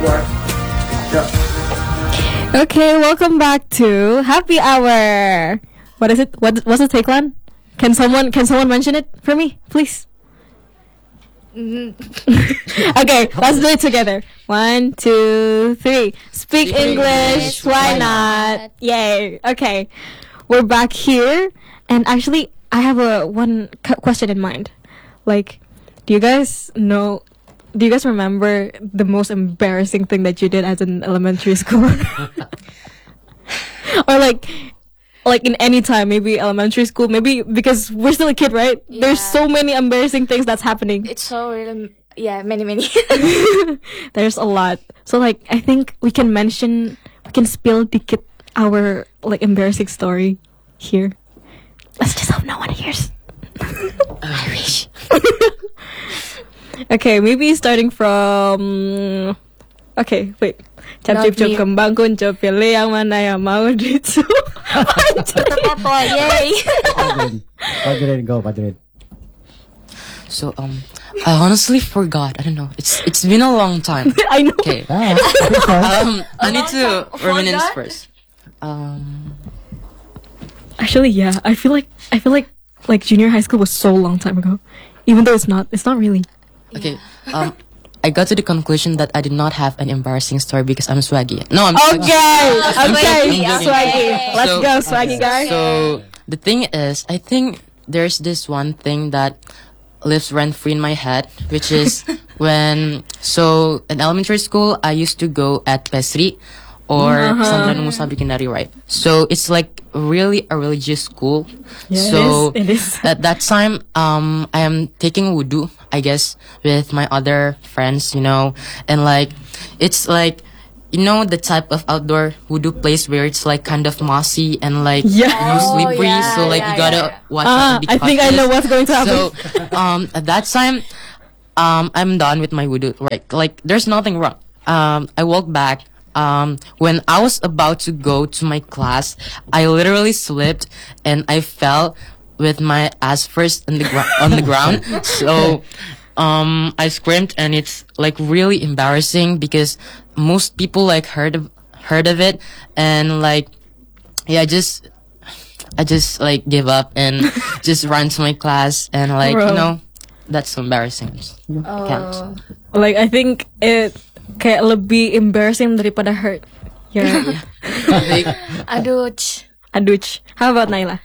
Okay, welcome back to Happy Hour. What is it? What's the tagline? Can someone mention it for me, please? Okay, let's do it together. 1, 2, 3. Speak English. Why not? Yay. Okay, we're back here, and actually, I have one question in mind. Like, do you guys remember the most embarrassing thing that you did as an elementary school? Or like in any time, maybe elementary school, maybe because we're still a kid, right? Yeah. There's so many embarrassing things that's happening. It's so really, many. There's a lot. So like, I think we can spill our like embarrassing story here. Let's just hope no one hears. I wish. Okay, maybe starting from... Okay, wait. Cap-cip-cup kembang kuncup, pilih yang mana yang mau dicu. Yay! Padrin. So I honestly forgot. I don't know. It's been a long time. I know. Okay. I need to reminisce first. Actually, yeah. I feel like junior high school was so long time ago. Even though it's not really. Okay. I got to the conclusion that I did not have an embarrassing story because I'm swaggy. No, I'm Okay. I'm joking. Swaggy. Let's So- go, swaggy guy. So the thing is, I think there's this one thing that lives rent free in my head, which is in elementary school I used to go at Pesri or Pesantren Musa Bikindari, right? So it's like really a religious school. Yeah, So it is. at that time, I am taking wudu, I guess, with my other friends, and like, it's like, the type of outdoor wudu place where it's like kind of mossy and like, slippery. yeah, so like, yeah, you gotta yeah. watch out to be I think I cautious. know what's going to happen. So, at that time, I'm done with my wudu, right? Like, there's nothing wrong. I walked back. When I was about to go to my class, I literally slipped and I fell with my ass first on the ground. So, I screamed and it's like really embarrassing because most people like heard of it and like, yeah, I just like give up and just ran to my class and like, Bro. that's so embarrassing. I can't. Like, I think it kayak lebih embarrassing daripada hurt. Yeah. Aduh. How about Naila?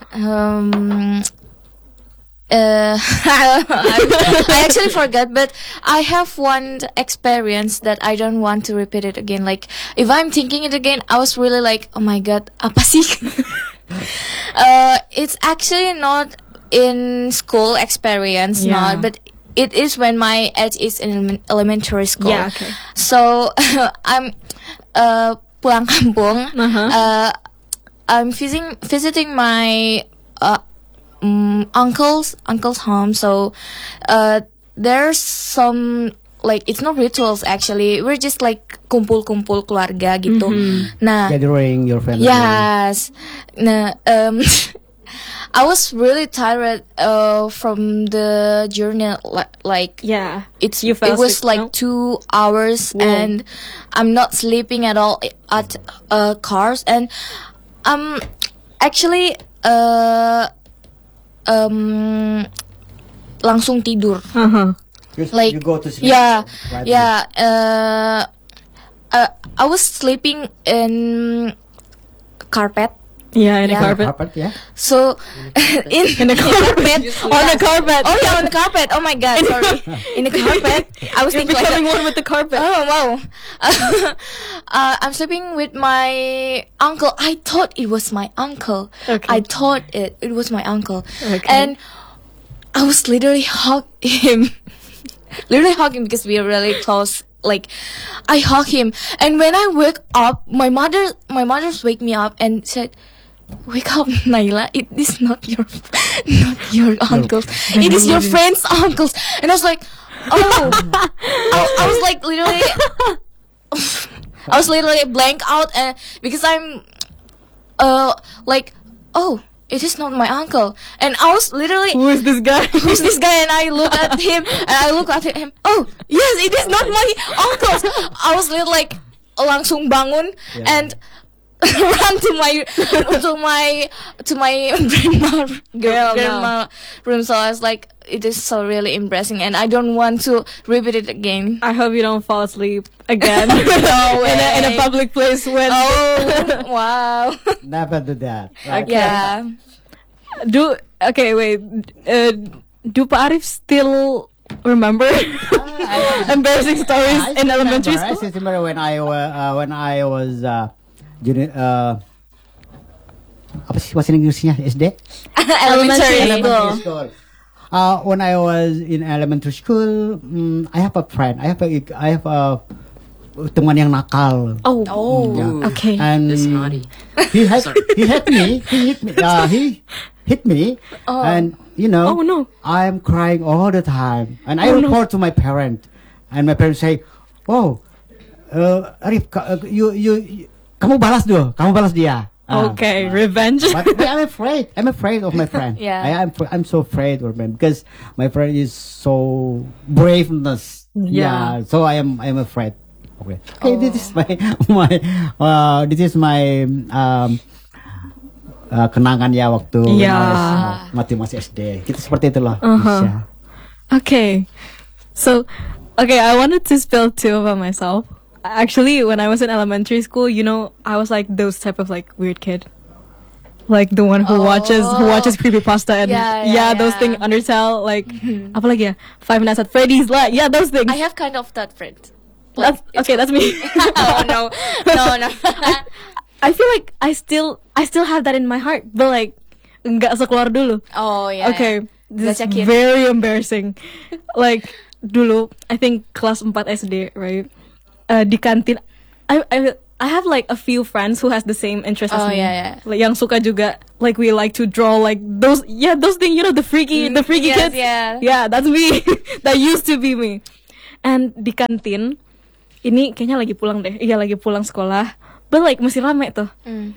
I actually forgot, but I have one experience that I don't want to repeat it again. Like, if I'm thinking it again, I was really like, oh my god, apa sih? It's actually not in school experience, Yeah. but it is when my age is in elementary school. Yeah, okay. So I'm pulang kampung. I'm visiting my uncle's home. So there's some, like, it's not rituals actually. We're just like kumpul-kumpul keluarga gitu. Nah, Gathering your family. yes. Nah, I was really tired from the journey. Like, Yeah. it fell was asleep, like no? 2 hours, Whoa. and I'm not sleeping at all at cars, and actually langsung tidur. Like, You go to sleep. yeah, right? yeah. I was sleeping in carpet. Yeah, in the Yeah. carpet. Carpet, yeah. So in the carpet, On the carpet. Oh yeah, on the carpet. Oh my god, sorry. In the carpet, I was You're thinking becoming like, one with the carpet. oh wow. I'm sleeping with my uncle. I thought it was my uncle. Okay. I thought it was my uncle. Okay. And I was literally hug him. Literally hug him because we are really close. Like, I hug him, and when I wake up, my mother's wake me up and said, "Wake up, Naila. It is not your uncles. It is your friend's uncles." And I was like, "Oh!" I was like literally, blank out, because I'm, like, oh, it is not my uncle. And I was literally, Who is this guy? who's this guy? And I look at him, and I look at him. Oh, yes, it is not my uncle. I was literally like langsung bangun and run to my grandma room. So I was like, it is so really embarrassing, and I don't want to repeat it again. I hope you don't fall asleep again No in a way. public place when. Oh, wow. Never do that. Right? Yeah. Wait. Do Pak Arif still remember embarrassing stories in elementary I school? still remember when I was junior, apa sih bahasa Inggrisnya SD? Elementary Elementary school. school. When I was in elementary school, I have a friend. I have a teman yang nakal. Oh. Yeah. Okay. And That's naughty. he hit me. He hit me. Oh. And you know, Oh, no. I'm crying all the time. And I report to my parent. And my parents say, "Oh, Arif, kamu balas dia." Okay, revenge. But I'm afraid. I'm afraid of my friend. Yeah. I'm so afraid of him because my friend is so braveness. Yeah. So I'm afraid. Okay. This is this is my kenangan ya waktu Yeah. masih SD. Kita seperti itulah. Uh-huh. Okay. So, I wanted to spill too about myself. Actually, when I was in elementary school, you know, I was like those type of like weird kid. Like the one who watches creepypasta and Yeah, those yeah. things, Undertale, like apa lagi ya? Five Nights at Freddy's lah. Yeah, those things. I have kind of that friend. That's me. no. I feel like I still have that in my heart, but like nggak sekeluar dulu. Oh yeah. Okay, this is That's a kid. very embarrassing. Like dulu, I think kelas 4 SD, right? Di kantin, I have like a few friends who has the same interest as Oh, me. yeah. Like yang suka juga, like we like to draw like those things, you know, the freaky yes, kids. yeah. Yeah, that's me. That used to be me. And di kantin, ini kayaknya lagi pulang deh. Iya, lagi pulang sekolah. But like masih rame tuh.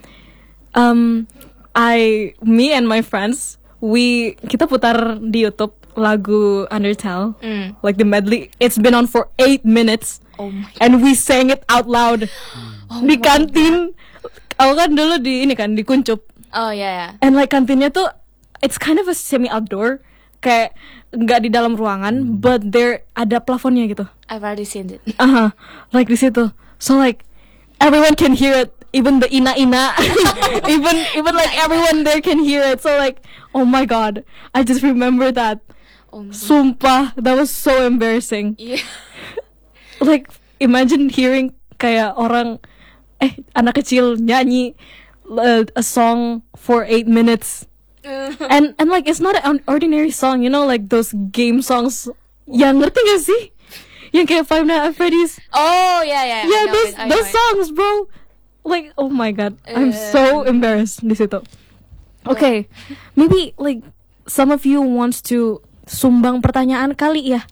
Me and my friends, kita putar di YouTube lagu Undertale, like the medley. It's been on for 8 minutes, and we sang it out loud di kantin. Aku kan dulu di Kuncup, Oh yeah. and like kantinnya tuh it's kind of a semi outdoor, kayak nggak di dalam ruangan, but there ada plafonnya gitu. I've already seen it. Like di situ. So like everyone can hear it, even the ina, even like everyone there can hear it. So like, oh my god, I just remember that. Sumpah, that was so embarrassing. Yeah. Like imagine hearing kayak orang anak kecil nyanyi a song for 8 minutes. And like it's not an ordinary song, you know, like those game songs. Yang ngerti gak sih? Yang kayak Five Nights at Freddy's. Oh yeah. Yeah, I know those it. songs, bro. Like, oh my god, I'm so embarrassed di situ. Okay, maybe like some of you wants to sumbang pertanyaan kali ya.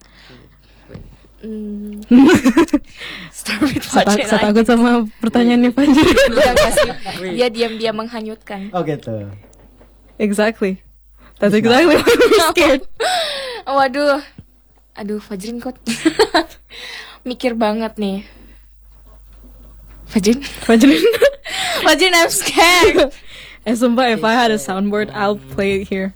Start with Fajrin. Saya takut sama pertanyaannya Fajrin. Enggak sih. Dia diam-diam menghanyutkan. Oh gitu. Exactly. That's exactly why we're scared. Waduh. Aduh, Fajrin kok mikir banget nih. Fajrin, I'm scared. Sumpah, if I had a soundboard, I'll play it here.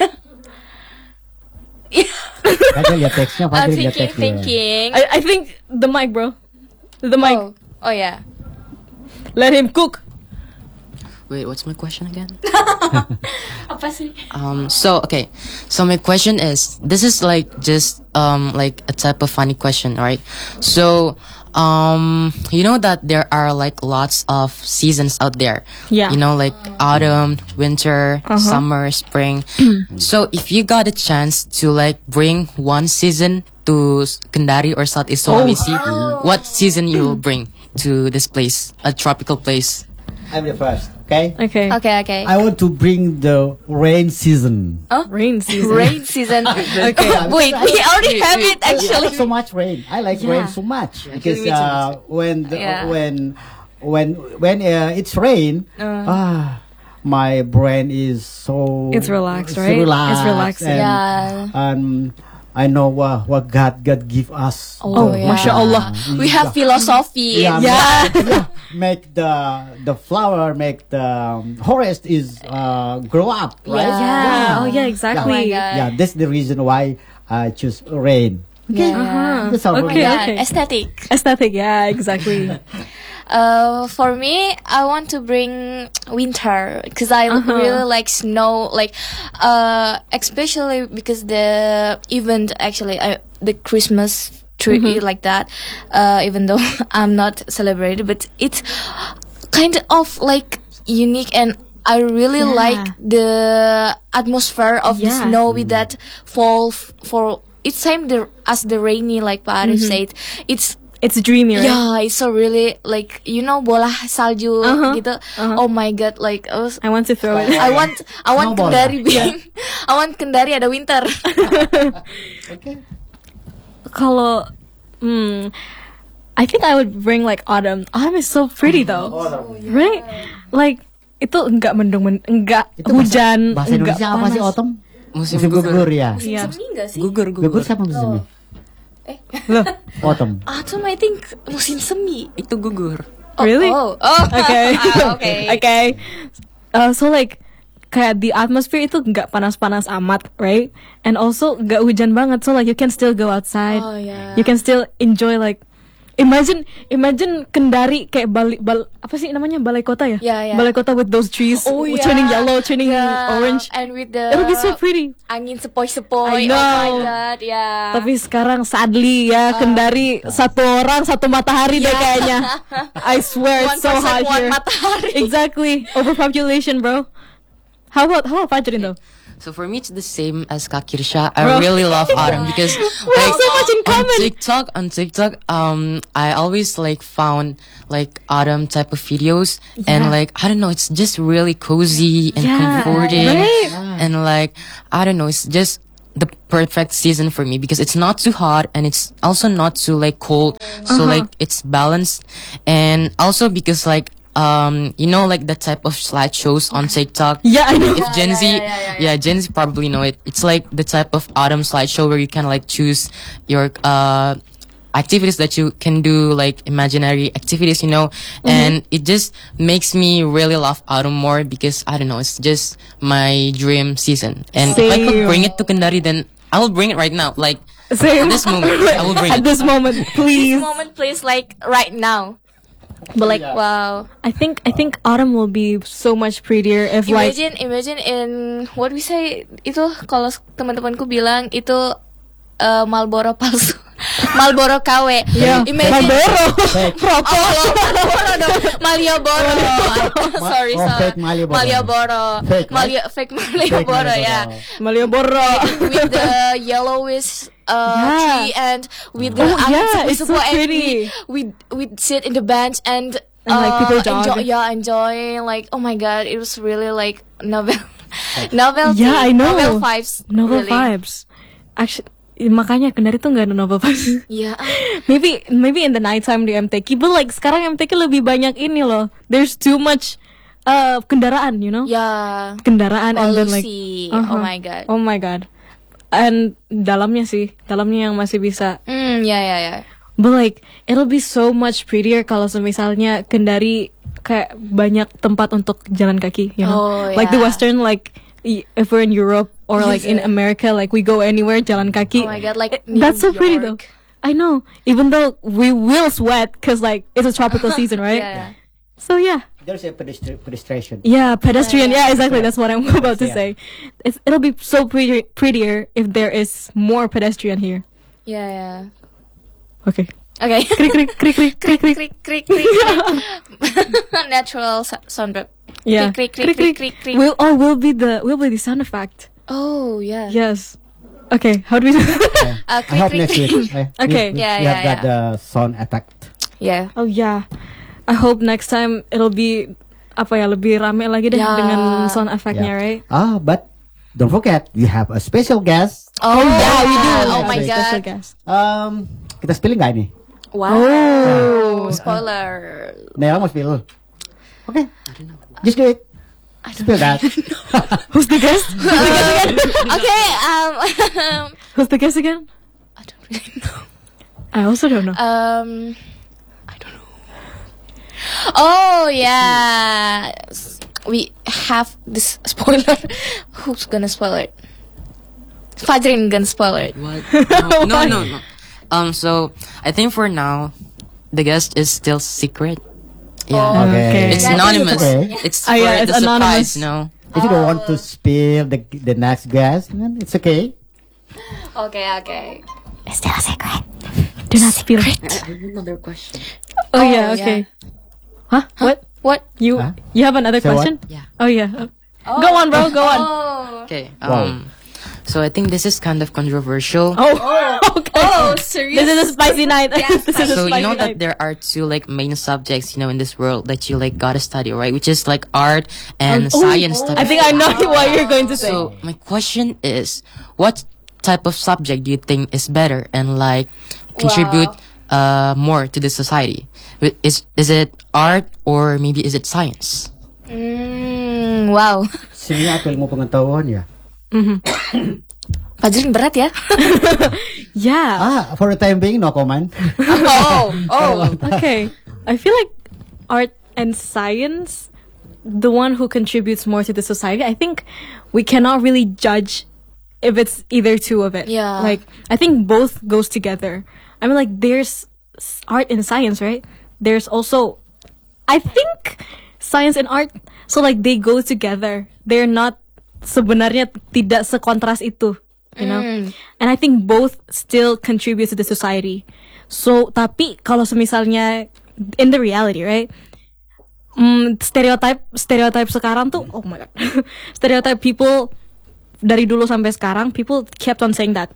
Fajrin lihat teksnya, Fajrin lihat teksnya. Thinking. I think the mic, bro. The mic. Oh yeah. Let him cook. Wait, what's my question again? Apa sih? So my question is, this is like just like a type of funny question, right? So you know that there are like lots of seasons out there. Yeah. You know, like autumn, winter, summer, spring. So if you got a chance to like bring one season to Kendari or Southeast Sulawesi, what season you will bring to this place, a tropical place? I'm the first, okay? Okay. Okay. I want to bring the rain season. Rain season. Rain season. Okay. Wait, we already have it I actually. like so much rain. I like rain so much because when Yeah. when it's rain, my brain is so It's relaxed, so right? It's relaxed, relaxing. and, Yeah. I know what God give us. Oh, mashallah. We have philosophy. Yeah, Yeah. make the flower, make the forest is grow up, right? Yeah. Oh yeah, exactly. Oh my God. Yeah, that's the reason why I choose rain. Yeah. That's all. Okay. Yeah, aesthetic. Aesthetic. Yeah, exactly. For me, I want to bring winter because I really like snow. Like, especially because the event actually, the Christmas tree like that. Even though I'm not celebrated, but it's kind of like unique, and I really like the atmosphere of the Yeah. snow with that fall for. It's same as the rainy, like Pak Arif said. It's dreamy, right? Yeah, it's so really like bola salju gitu. Oh my god, like I want to throw it. I want Snowball. Kendari being I want Kendari ada winter. Kalau, I think I would bring like autumn. Autumn is so pretty though, right? Like itu enggak mendung, enggak Itu hujan, bahasa enggak Indonesia apa sih panas. autumn? Musim gugur ya. Iya. Semi enggak sih? Gugur. Gugur siapa musimnya? Loh, Autumn. Autumn I think musim semi. Itu gugur. really? Oh. Okay. Okay. Okay. So like kayak the atmosphere itu nggak panas-panas amat, right? And also nggak hujan banget, so like you can still go outside. Oh, yeah. You can still enjoy like imagine Kendari kayak apa sih namanya, balai kota ya? Yeah, yeah. Balai kota with those trees turning yellow, turning orange. And with the It'll be so pretty. angin sepoi-sepoi. I know. Oh my god, yeah. Tapi sekarang sadly ya Kendari satu orang satu matahari deh kayaknya. I swear it's so 1% hot one here. matahari. Exactly, overpopulation, bro. How about Fajrin though? So for me, it's the same as Kakirsha. I Bro. really love autumn because have so much in common. on TikTok, I always like found like autumn type of videos, and like I don't know, it's just really cozy and comforting, right? and like I don't know, it's just the perfect season for me because it's not too hot and it's also not too like cold, so like it's balanced, and also because like like the type of slideshows on TikTok. Yeah, I know. If Gen Z, Gen Z probably know it. It's like the type of autumn slideshow where you can like choose your activities that you can do, like imaginary activities, and it just makes me really love autumn more because I don't know, it's just my dream season. And if I could Same. bring it to Kendari, then I will bring it right now. Like Same. at this moment, I will bring At it. this moment, please. Moment please, like right now. But like, Wow. I think autumn will be so much prettier if like Imagine in what we say itu kalau teman-temanku bilang itu Marlboro palsu. Marlboro KW. Yeah. Imagine Fake. Malioboro. Sorry. Fake Malioboro. Malioboro. Fake, right? Fake Malioboro, yeah. Malioboro. With the yellowish tree and with the it's so pretty. we sit in the bench and like people jog. enjoy like, oh my god, it was really like novelty. Yeah, I know. Novel vibes. Novel really. vibes. Actually, makanya Kendari tuh nggak ada novel vibes. Yeah. Maybe in the nighttime di MTQ, but like sekarang MTQ lebih banyak ini loh. There's too much kendaraan, Yeah. Kendaraan and then like Polusi. Uh-huh. Oh my god. Oh my god. And dalamnya yang masih bisa. Yeah. But like it'll be so much prettier kalau misalnya Kendari kayak banyak tempat untuk jalan kaki, Oh, like the yeah. Western, like if we're in Europe or like in America, like we go anywhere jalan kaki. Oh my god, like That's so New pretty though. York. I know, even though we will sweat because like it's a tropical season, right? Yeah. So yeah. There's a pedestrian. Yeah, pedestrian. Yeah, exactly. That's what I'm about to Yeah. say. It'll be so prettier if there is more pedestrian here. Yeah. Okay. Okay. Krik, krik, krik, krik, krik, krik. Crick. Natural sound drop. Yeah. Crick, crick. We'll be the sound effect. Oh yeah. Yes. Okay. How do we do? I Crick, hope crick. next week. Okay. We Yeah, have yeah, got the sound effect. Yeah. Oh yeah. I hope next time it'll be lebih rame lagi deh Yeah. dengan sound effect-nya, right? But don't forget we have a special guest. Oh yeah, we do. Oh my Special god. guest. Kita spill nggak ini? Wow. Oh. Spoiler. Nela mau spill. Okay. Just do it. Spill that. Who's the guest? Okay. Who's the guest again? I don't really know. I also don't know. I don't know. Oh yeah, we have this spoiler. Who's gonna spoil it? Fajrin gonna spoil it. What? No. So I think for now, the guest is still secret. Yeah. Okay. It's Yeah, anonymous. okay. It's Oh, for yeah, the it's anonymous. surprise, no? If you don't want to spill the next guest, then it's okay. Okay. It's still a secret. Do not spill it. I have another question. Oh, Oh, yeah, yeah. okay. Huh? What? What? You Huh? you have another Say what? question? Yeah. Oh yeah. Go on, bro. Go on. Oh. Okay. Wow. So I think this is kind of controversial. Oh. Okay. Oh, serious? This is a spicy night. This is a So spicy you know night. that there are two like main subjects, in this world that you like gotta study, right? Which is like art and science. type I of think I know what you're going to say. So my question is, what type of subject do you think is better and like contribute more to the society? Is it art or maybe is it science? Wow. Sige, apel mo pengetahuan ya. Fajrin berat ya. Yeah. For the time being, no comment. Oh. Okay. I feel like art and science, the one who contributes more to the society, I think we cannot really judge if it's either two of it. Yeah. Like, I think both goes together. I mean, like, there's art and science, right? There's also, I think, science and art, so like they go together. They're not sebenarnya tidak sekontras itu, you know? And I think both still contribute to the society. So, tapi kalau semisalnya in the reality, right? Stereotype sekarang tuh, oh my god. Stereotype people dari dulu sampai sekarang, people kept on saying that,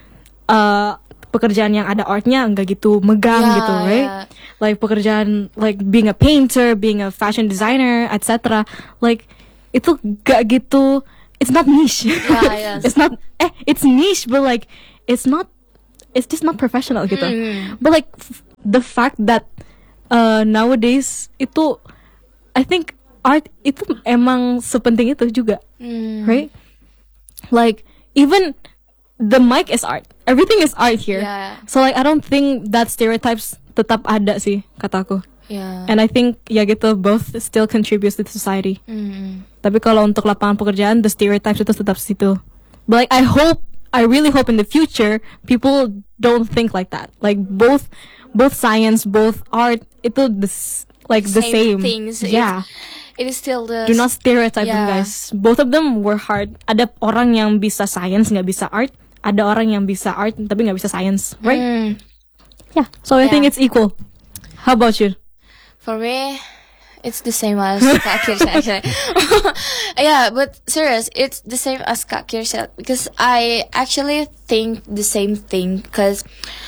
pekerjaan yang ada artnya nggak gitu megang Yeah, gitu, right? yeah. Like pekerjaan like being a painter, being a fashion designer, etc. Like itu gak gitu. It's not niche. Yeah, yes. It's not. It's niche, but like it's not. It's just not professional gitu. But like the fact that nowadays itu, I think art itu emang sepenting itu juga, right? Like even the mic is art. Everything is art here. Yeah. So like I don't think that stereotypes tetap ada sih kataku. Yeah. And I think ya gitu both still contributes to the society. Tapi kalau untuk lapangan pekerjaan, the stereotypes itu tetap situ. But like I really hope in the future people don't think like that. Like both science, both art, itu the same. things. Yeah. It is still the. Do not stereotype them, Yeah. guys. Both of them were hard. Ada orang yang bisa science nggak bisa art. Ada orang yang bisa art tapi nggak bisa science, right? Yeah. So I think Yeah. it's equal. How about you? For me, it's the same as Kak Kir said, actually. Yeah, but serious, it's the same as Kak Kir said because I actually think the same thing because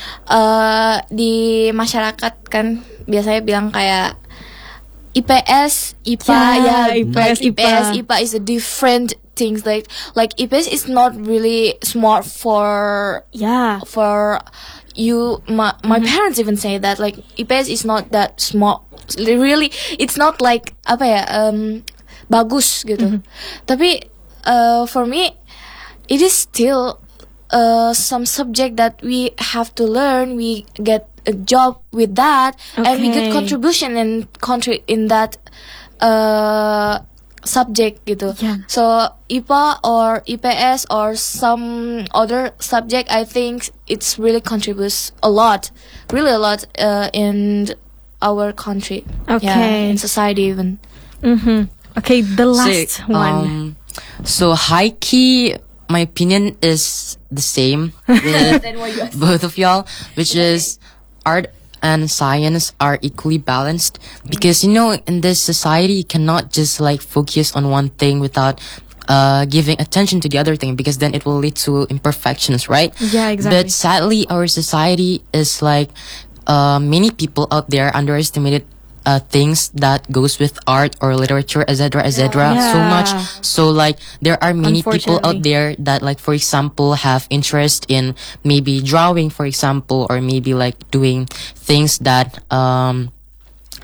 di masyarakat kan biasanya bilang kayak IPS, IPA, Yeah, like IPS, IPA is a different things like IPS is not really smart for Yeah. you. My parents even say that like IPS is not that smart. Really, it's not like apa ya bagus gitu. Tapi for me, it is still some subject that we have to learn. We get a job with that, and we get Okay. contribution and country in that subject gitu. Yeah. So IPA or IPS or some other subject, I think it's really contributes a lot, really a lot in our country. Yeah, Okay. in society even. Okay, the last one. So high key, my opinion is the same with both of y'all, which is art and science are equally balanced because in this society you cannot just like focus on one thing without giving attention to the other thing because then it will lead to imperfections, right? Yeah, exactly. But sadly our society is like many people out there underestimated things that goes with art or literature, etc., etc. So Yeah. much. So like there are many people Unfortunately. out there that like, for example, have interest in maybe drawing, for example, or maybe like doing things that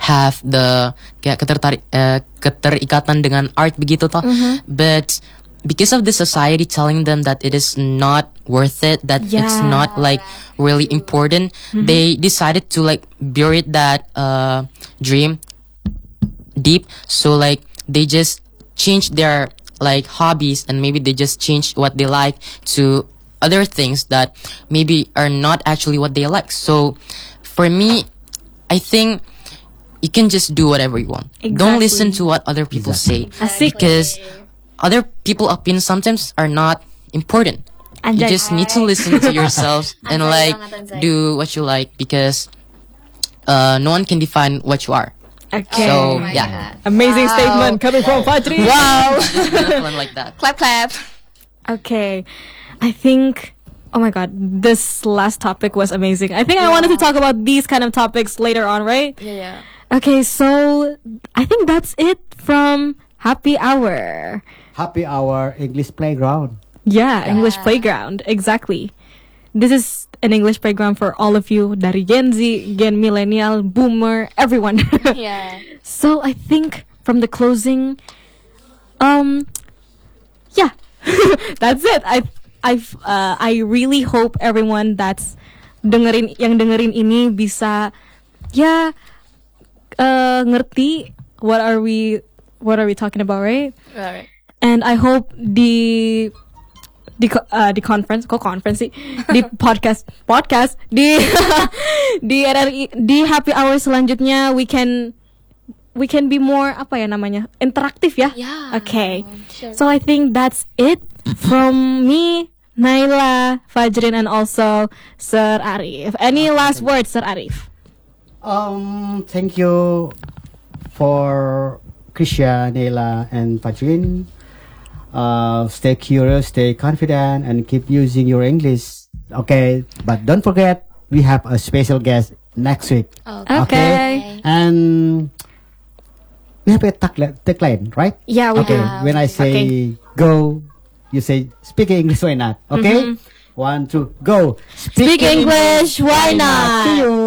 have the kayak keterikatan dengan art begitu toh. But because of the society telling them that it is not worth it, that it's not like really important, they decided to like bury that dream deep. So like they just change their like hobbies, and maybe they just change what they like to other things that maybe are not actually what they like. So for me, I think you can just do whatever you want. Don't listen to what other people say, because other people's opinions sometimes are not important. You just need to listen to yourselves and like do what you like, because no one can define what you are. Okay. So yeah, Amazing statement coming from Fajri. Wow. like that. Clap, clap. Okay. I think, oh my god, this last topic was amazing. I think I wanted to talk about these kind of topics later on, right? Yeah. Okay, so I think that's it from Happy Hour. Happy Hour English Playground. Yeah, English Playground. Exactly. This is an English playground for all of you, dari Gen Z, Gen Millennial, Boomer, everyone. Yeah. So I think from the closing, yeah, that's it. I really hope everyone that's yang dengerin ini bisa ngerti what are we talking about, right? Right. And I hope the conference sih, di podcast di di RRI di happy hour selanjutnya we can be more interaktif ya. Yeah. Okay. Sure. So I think that's it from me, Naila, Fajrin, and also Sir Arif. Any last words, Sir Arif? Thank you for Krisha, Naila, and Fajrin. Stay curious, stay confident, and keep using your English. Okay, but don't forget we have a special guest next week. Okay. And we have a tagline, right? Yeah, we Okay. do. When I say go, you say speak English, why not? Okay. 1, 2, go. Speak English, why not? See you.